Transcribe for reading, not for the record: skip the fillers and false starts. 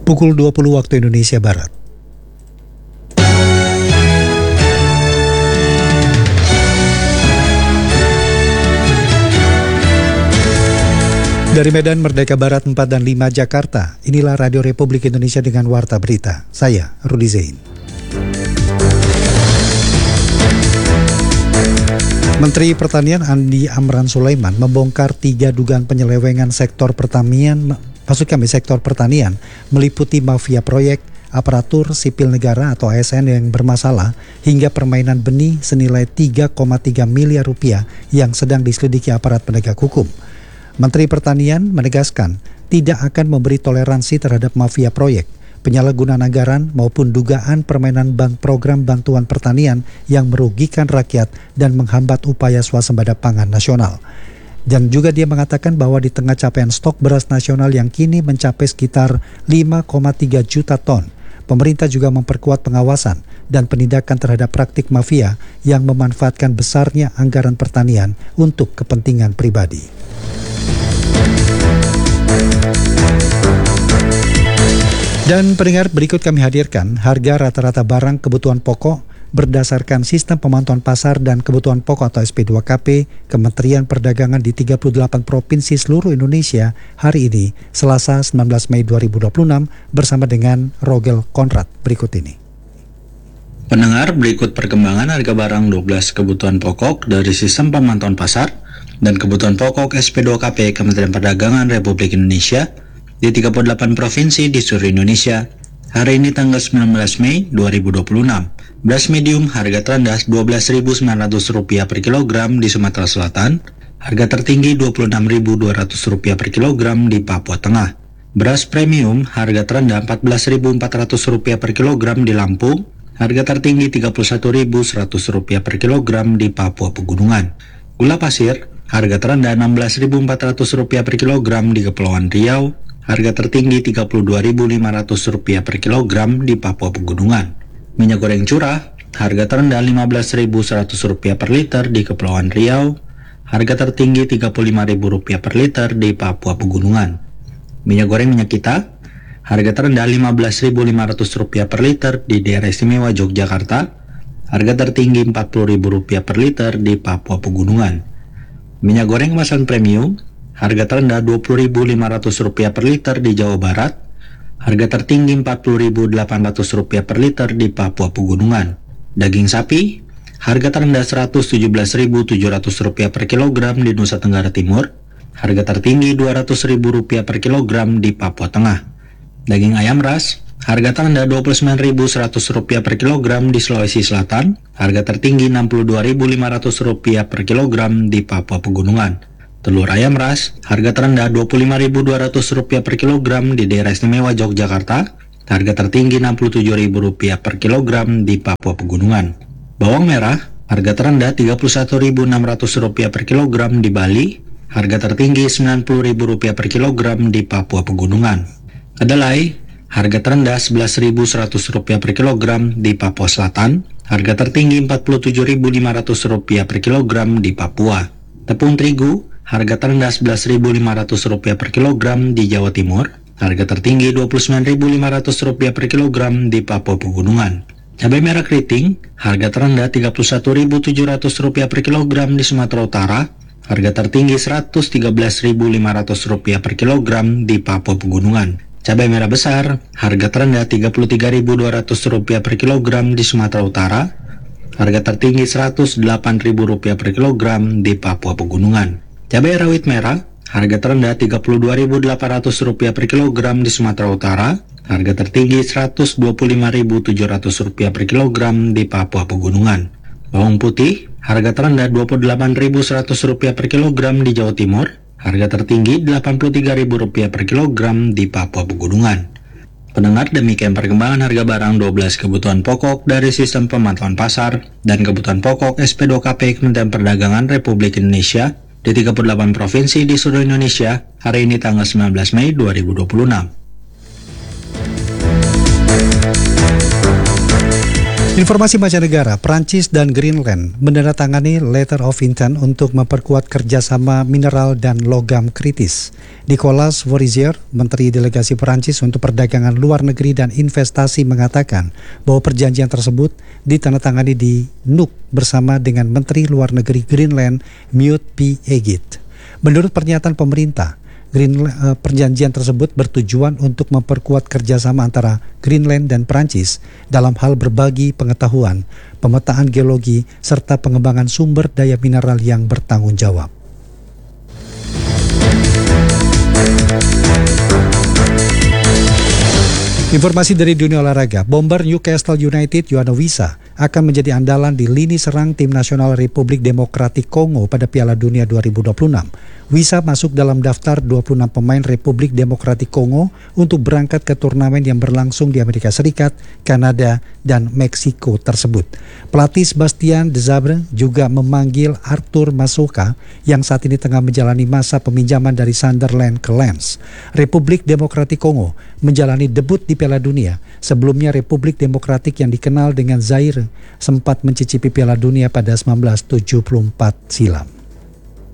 pukul 20 waktu Indonesia Barat. Dari Medan Merdeka Barat 4 dan 5 Jakarta, inilah Radio Republik Indonesia dengan Warta Berita. Saya, Rudi Zain. Menteri Pertanian Andi Amran Sulaiman membongkar 3 dugaan penyelewengan sektor pertanian, sektor pertanian meliputi mafia proyek, aparatur sipil negara atau ASN yang bermasalah, hingga permainan benih senilai 3,3 miliar rupiah yang sedang diselidiki aparat penegak hukum. Menteri Pertanian menegaskan tidak akan memberi toleransi terhadap mafia proyek, penyalahgunaan anggaran maupun dugaan permainan program bantuan pertanian yang merugikan rakyat dan menghambat upaya swasembada pangan nasional. Dan juga dia mengatakan bahwa di tengah capaian stok beras nasional yang kini mencapai sekitar 5,3 juta ton, pemerintah juga memperkuat pengawasan dan penindakan terhadap praktik mafia yang memanfaatkan besarnya anggaran pertanian untuk kepentingan pribadi. Dan pendengar, berikut kami hadirkan harga rata-rata barang kebutuhan pokok berdasarkan sistem pemantauan pasar dan kebutuhan pokok atau SP2KP Kementerian Perdagangan di 38 provinsi seluruh Indonesia hari ini, Selasa 19 Mei 2026 bersama dengan Rogel Konrad berikut ini. Pendengar, berikut perkembangan harga barang 12 kebutuhan pokok dari sistem pemantauan pasar dan kebutuhan pokok SP2KP Kementerian Perdagangan Republik Indonesia di 38 provinsi di seluruh Indonesia. Hari ini tanggal 19 Mei 2026. Beras medium harga terendah Rp12.900 per kilogram di Sumatera Selatan, harga tertinggi Rp26.200 per kilogram di Papua Tengah. Beras premium harga terendah Rp14.400 per kilogram di Lampung, harga tertinggi Rp31.100 per kilogram di Papua Pegunungan. Gula pasir harga terendah Rp16.400 per kilogram di Kepulauan Riau, harga tertinggi Rp32.500 per kilogram di Papua Pegunungan. Minyak goreng curah, harga terendah Rp15.100 per liter di Kepulauan Riau, harga tertinggi Rp35.000 per liter di Papua Pegunungan. Minyak goreng minyak kita, harga terendah Rp15.500 per liter di Daerah Istimewa Yogyakarta, harga tertinggi Rp40.000 per liter di Papua Pegunungan. Minyak goreng kemasan premium, harga terendah Rp20.500 per liter di Jawa Barat, harga tertinggi Rp40.800 per liter di Papua Pegunungan. Daging sapi, harga terendah Rp117.700 per kilogram di Nusa Tenggara Timur, harga tertinggi Rp200.000 per kilogram di Papua Tengah. Daging ayam ras, harga terendah Rp29.100 per kilogram di Sulawesi Selatan, harga tertinggi Rp62.500 per kilogram di Papua Pegunungan. Telur ayam ras, harga terendah Rp25.200 per kilogram di Daerah Istimewa Yogyakarta, harga tertinggi Rp67.000 per kilogram di Papua Pegunungan. Bawang merah, harga terendah Rp31.600 per kilogram di Bali, harga tertinggi Rp90.000 per kilogram di Papua Pegunungan. Kedelai, harga terendah Rp11.100 per kilogram di Papua Selatan, harga tertinggi Rp47.500 per kilogram di Papua. Tepung terigu, harga terendah Rp11.500 per kilogram di Jawa Timur, harga tertinggi Rp29.500 per kilogram di Papua Pegunungan. Cabai merah keriting, harga terendah Rp31.700 per kilogram di Sumatera Utara, harga tertinggi Rp113.500 per kilogram di Papua Pegunungan. Cabai merah besar, harga terendah Rp33.200 per kilogram di Sumatera Utara, harga tertinggi Rp108.000 per kilogram di Papua Pegunungan. Cabai rawit merah, harga terendah Rp32.800 per kilogram di Sumatera Utara, harga tertinggi Rp125.700 per kilogram di Papua Pegunungan. Bawang putih, harga terendah Rp28.100 per kilogram di Jawa Timur, harga tertinggi Rp83.000 per kilogram di Papua Pegunungan. Pendengar, demikian perkembangan harga barang 12 kebutuhan pokok dari sistem pemantauan pasar dan kebutuhan pokok SP2KP Kementerian Perdagangan Republik Indonesia di 38 provinsi di seluruh Indonesia hari ini tanggal 19 Mei 2026. Informasi mancanegara, Prancis dan Greenland menandatangani letter of intent untuk memperkuat kerjasama mineral dan logam kritis. Nicolas Vorizier, Menteri Delegasi Prancis untuk Perdagangan Luar Negeri dan Investasi mengatakan bahwa perjanjian tersebut ditandatangani di Nuuk bersama dengan Menteri Luar Negeri Greenland Mute P. Egit. Menurut pernyataan pemerintah, perjanjian tersebut bertujuan untuk memperkuat kerjasama antara Greenland dan Prancis dalam hal berbagi pengetahuan, pemetaan geologi, serta pengembangan sumber daya mineral yang bertanggung jawab. Informasi dari dunia olahraga, bomber Newcastle United Yoane Wissa akan menjadi andalan di lini serang tim nasional Republik Demokratik Kongo pada Piala Dunia 2026. Wissa masuk dalam daftar 26 pemain Republik Demokratik Kongo untuk berangkat ke turnamen yang berlangsung di Amerika Serikat, Kanada, dan Meksiko tersebut. Pelatih Sebastien Desabre juga memanggil Arthur Masoka yang saat ini tengah menjalani masa peminjaman dari Sunderland ke Lens. Republik Demokratik Kongo menjalani debut di Piala Dunia. Sebelumnya Republik Demokratik yang dikenal dengan Zaire sempat mencicipi Piala Dunia pada 1974 silam.